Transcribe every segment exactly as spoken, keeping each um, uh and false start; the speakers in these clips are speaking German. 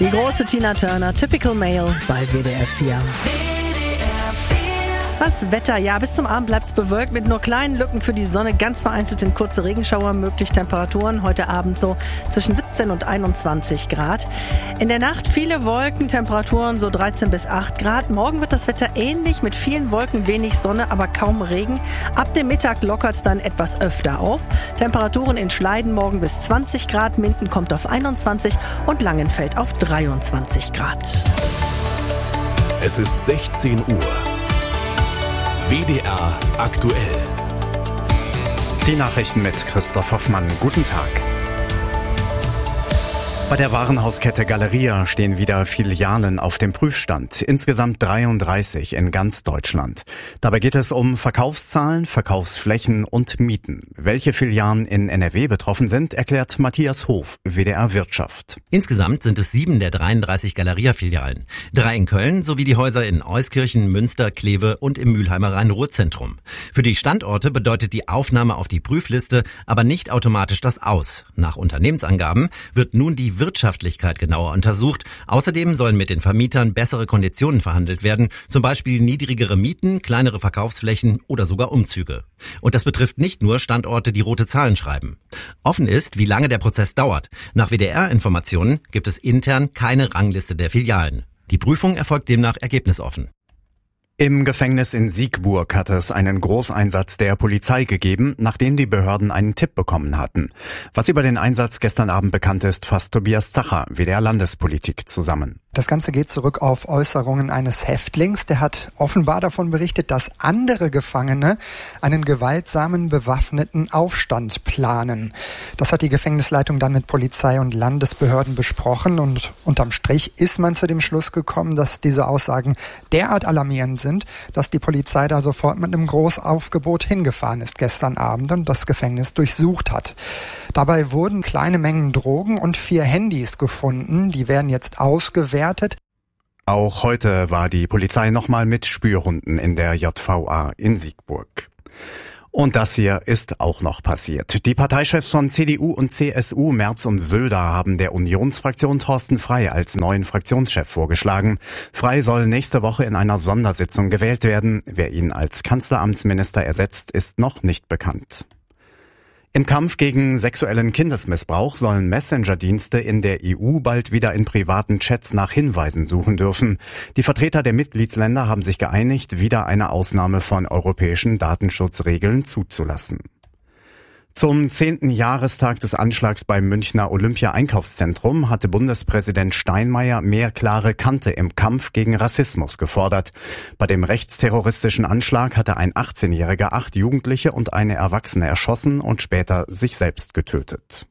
Die große Tina Turner, Typical Male bei W D R vier. Das Wetter, ja, bis zum Abend bleibt es bewölkt mit nur kleinen Lücken für die Sonne. Ganz vereinzelt sind kurze Regenschauer möglich. Temperaturen heute Abend so zwischen siebzehn und einundzwanzig Grad. In der Nacht viele Wolken, Temperaturen so dreizehn bis acht Grad. Morgen wird das Wetter ähnlich mit vielen Wolken, wenig Sonne, aber kaum Regen. Ab dem Mittag lockert es dann etwas öfter auf. Temperaturen in Schleiden morgen bis zwanzig Grad, Minden kommt auf einundzwanzig und Langenfeld auf dreiundzwanzig Grad. Es ist sechzehn Uhr. W D R aktuell. Die Nachrichten mit Christoph Hoffmann. Guten Tag. Bei der Warenhauskette Galeria stehen wieder Filialen auf dem Prüfstand. Insgesamt dreiunddreißig in ganz Deutschland. Dabei geht es um Verkaufszahlen, Verkaufsflächen und Mieten. Welche Filialen in N R W betroffen sind, erklärt Matthias Hof, W D R Wirtschaft. Insgesamt sind es sieben der dreiunddreißig Galeria-Filialen. Drei in Köln sowie die Häuser in Euskirchen, Münster, Kleve und im Mülheimer Rhein-Ruhr-Zentrum. Für die Standorte bedeutet die Aufnahme auf die Prüfliste aber nicht automatisch das Aus. Nach Unternehmensangaben wird nun die Wirtschaftlichkeit genauer untersucht. Außerdem sollen mit den Vermietern bessere Konditionen verhandelt werden, zum Beispiel niedrigere Mieten, kleinere Verkaufsflächen oder sogar Umzüge. Und das betrifft nicht nur Standorte, die rote Zahlen schreiben. Offen ist, wie lange der Prozess dauert. Nach W D R-Informationen gibt es intern keine Rangliste der Filialen. Die Prüfung erfolgt demnach ergebnisoffen. Im Gefängnis in Siegburg hat es einen Großeinsatz der Polizei gegeben, nachdem die Behörden einen Tipp bekommen hatten. Was über den Einsatz gestern Abend bekannt ist, fasst Tobias Zacher, W D R Landespolitik, zusammen. Das Ganze geht zurück auf Äußerungen eines Häftlings. Der hat offenbar davon berichtet, dass andere Gefangene einen gewaltsamen, bewaffneten Aufstand planen. Das hat die Gefängnisleitung dann mit Polizei und Landesbehörden besprochen und unterm Strich ist man zu dem Schluss gekommen, dass diese Aussagen derart alarmierend sind, dass die Polizei da sofort mit einem Großaufgebot hingefahren ist gestern Abend und das Gefängnis durchsucht hat. Dabei wurden kleine Mengen Drogen und vier Handys gefunden. Die werden jetzt ausgewertet. Auch heute war die Polizei nochmal mit Spürhunden in der J V A in Siegburg. Und das hier ist auch noch passiert. Die Parteichefs von C D U und C S U, Merz und Söder, haben der Unionsfraktion Thorsten Frey als neuen Fraktionschef vorgeschlagen. Frey soll nächste Woche in einer Sondersitzung gewählt werden. Wer ihn als Kanzleramtsminister ersetzt, ist noch nicht bekannt. Im Kampf gegen sexuellen Kindesmissbrauch sollen Messenger-Dienste in der E U bald wieder in privaten Chats nach Hinweisen suchen dürfen. Die Vertreter der Mitgliedsländer haben sich geeinigt, wieder eine Ausnahme von europäischen Datenschutzregeln zuzulassen. Zum zehnten Jahrestag des Anschlags beim Münchner Olympia-Einkaufszentrum hatte Bundespräsident Steinmeier mehr klare Kante im Kampf gegen Rassismus gefordert. Bei dem rechtsterroristischen Anschlag hatte ein achtzehnjähriger acht Jugendliche und eine Erwachsene erschossen und später sich selbst getötet.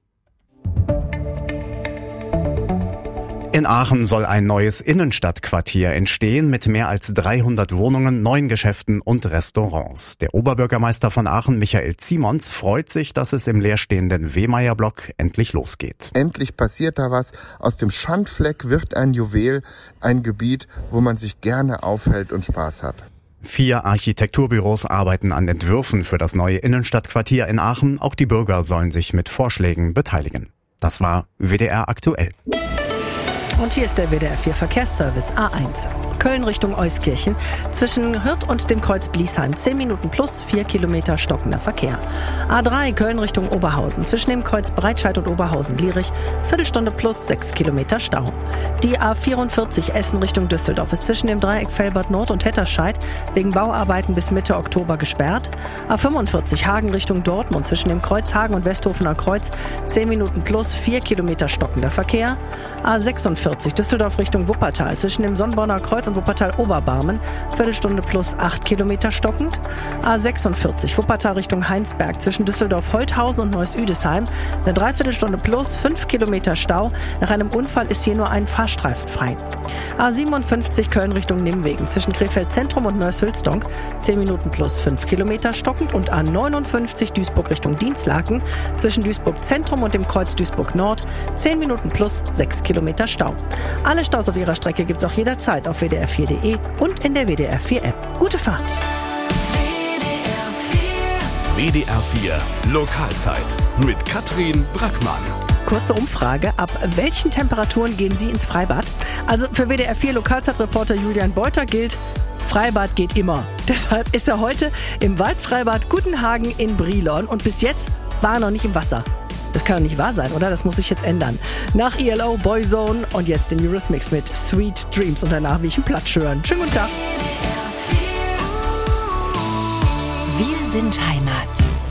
In Aachen soll ein neues Innenstadtquartier entstehen mit mehr als dreihundert Wohnungen, neuen Geschäften und Restaurants. Der Oberbürgermeister von Aachen, Michael Ziemons, freut sich, dass es im leerstehenden Wehmeyer-Block endlich losgeht. Endlich passiert da was. Aus dem Schandfleck wird ein Juwel, ein Gebiet, wo man sich gerne aufhält und Spaß hat. Vier Architekturbüros arbeiten an Entwürfen für das neue Innenstadtquartier in Aachen. Auch die Bürger sollen sich mit Vorschlägen beteiligen. Das war W D R aktuell. Und hier ist der W D R vier Verkehrsservice A eins. Köln Richtung Euskirchen. Zwischen Hürth und dem Kreuz Bliesheim zehn Minuten plus vier Kilometer stockender Verkehr. A drei Köln Richtung Oberhausen. Zwischen dem Kreuz Breitscheid und Oberhausen-Lierich Viertelstunde plus sechs Kilometer Stau. Die A vierundvierzig Essen Richtung Düsseldorf ist zwischen dem Dreieck Velbert Nord und Hetterscheid wegen Bauarbeiten bis Mitte Oktober gesperrt. A fünfundvierzig Hagen Richtung Dortmund. Zwischen dem Kreuz Hagen und Westhofener Kreuz zehn Minuten plus vier Kilometer stockender Verkehr. A sechsundvierzig Düsseldorf Richtung Wuppertal. Zwischen dem Sonnborner Kreuz und Wuppertal-Oberbarmen, Viertelstunde plus acht Kilometer stockend. A sechsundvierzig Wuppertal Richtung Heinsberg, zwischen Düsseldorf-Holthausen und Neuss-Üdesheim, eine Dreiviertelstunde plus fünf Kilometer Stau. Nach einem Unfall ist hier nur ein Fahrstreifen frei. A siebenundfünfzig Köln Richtung Nimwegen, zwischen Krefeld Zentrum und Neuss-Hülsdonk, zehn Minuten plus fünf Kilometer stockend. Und A neunundfünfzig Duisburg Richtung Dienstlaken, zwischen Duisburg Zentrum und dem Kreuz Duisburg Nord, zehn Minuten plus sechs Kilometer Stau. Alle Staus auf ihrer Strecke gibt's auch jederzeit auf w d r vier punkt d e und in der W D R vier App. Gute Fahrt! W D R vier Lokalzeit mit Katrin Brackmann. kurze Umfrage. Ab welchen Temperaturen gehen Sie ins Freibad? Also für W D R vier Lokalzeitreporter Julian Beuter gilt, Freibad geht immer. Deshalb ist er heute im Waldfreibad Gutenhagen in Brilon und bis jetzt war er noch nicht im Wasser. Das kann doch nicht wahr sein, oder? Das muss sich jetzt ändern. Nach E L O, Boyzone und jetzt den Eurythmics mit Sweet Dreams und danach will ich einen Platsch hören. Schönen guten Tag. Wir sind Heimat.